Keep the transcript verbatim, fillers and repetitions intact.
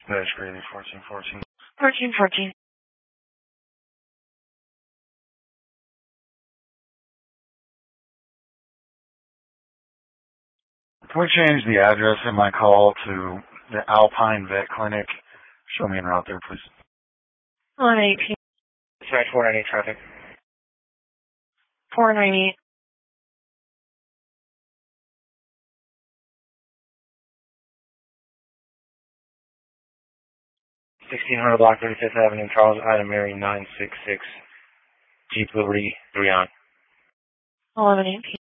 That's Greeley, fourteen fourteen. fourteen fourteen. Can we change the address in my call to the Alpine Vet Clinic? Show me en route there, please. eleven eighteen. Sorry, four ninety-eight traffic. four ninety-eight. sixteen hundred block, thirty-fifth Avenue, Charles Item Mary, nine six six. Jeep Liberty, three on. eleven eighteen.